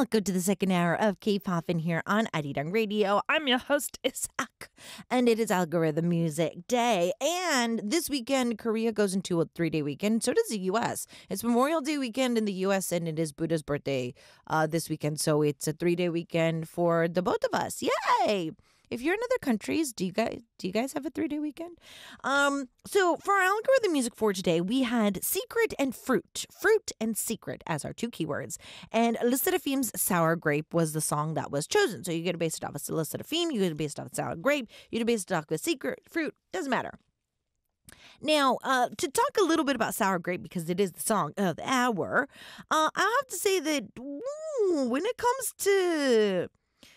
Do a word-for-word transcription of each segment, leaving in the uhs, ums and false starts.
Welcome to the second hour of K-Pop in here on Arirang Radio. I'm your host, Isaac, and it is Algorithm Music Day. And this weekend, Korea goes into a three-day weekend. So does the U S. It's Memorial Day weekend in the U S, and it is Buddha's birthday uh, this weekend. So it's a three-day weekend for the both of us. Yay! If you're in other countries, do you guys do you guys have a three-day weekend? Um, so for our algorithm music for today, we had secret and fruit, fruit and secret as our two keywords. And Le Seraphim's Sour Grape was the song that was chosen. So you get to base it off of Le Seraphim, you get to base it off of Sour Grape, you get to base it off of secret, fruit, doesn't matter. Now, uh, to talk a little bit about Sour Grape, because it is the song of the hour, uh, I have to say that ooh, when it comes to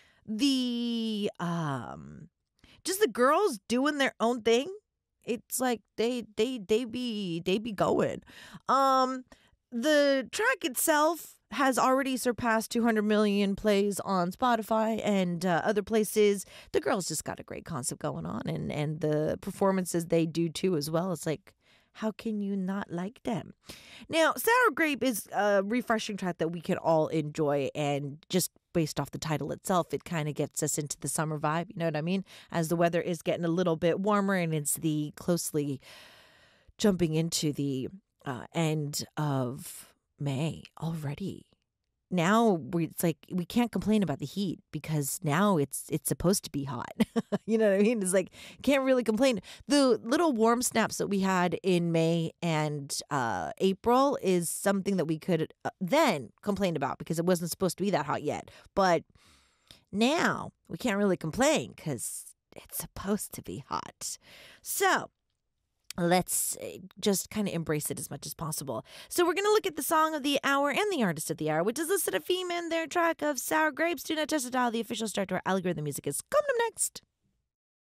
the um just the girls doing their own thing, it's like they they they be they be going. Um the track itself has already surpassed two hundred million plays on Spotify and uh, other places. The girls just got a great concept going on, and and the performances they do too as well. It's like, how can you not like them? Now, Sour Grape is a refreshing track that we can all enjoy, and just based off the title itself, it kind of gets us into the summer vibe, you know what I mean? As the weather is getting a little bit warmer and it's the closely jumping into the uh, end of May already. Now we, it's like we can't complain about the heat because now it's it's supposed to be hot. You know what I mean? It's like can't really complain. The little warm snaps that we had in May and uh, April is something that we could uh, then complain about because it wasn't supposed to be that hot yet. But now we can't really complain because it's supposed to be hot. So let's just kind of embrace it as much as possible. So we're going to look at the song of the hour and the artist of the hour, which is Le Seraphim and their track of Sour Grapes. Do not touch the dial. The official start to our algorithm music is coming up next.